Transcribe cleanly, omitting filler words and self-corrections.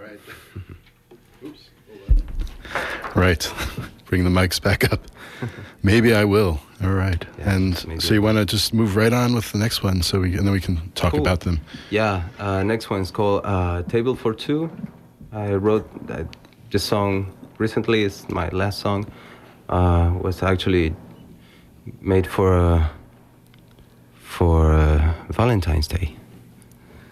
right. Oops. Right. Bring the mics back up. Maybe I will. All right. Yeah, and so you want to just move right on with the next one, and then we can talk about them. Yeah. Next one's called Table for Two. I wrote this song recently. It's my last song. Was actually made for Valentine's Day.